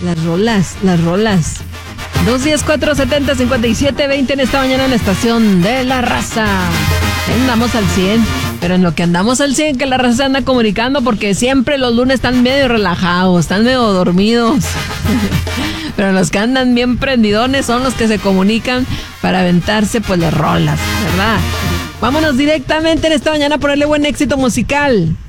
Las rolas. 210-470-5720 en esta mañana en la estación de La Raza. Andamos al 100, pero en lo que andamos al 100 que La Raza se anda comunicando porque siempre los lunes están medio relajados, están medio dormidos. Pero los que andan bien prendidones son los que se comunican para aventarse pues las rolas, ¿verdad? Vámonos directamente en esta mañana a ponerle buen éxito musical.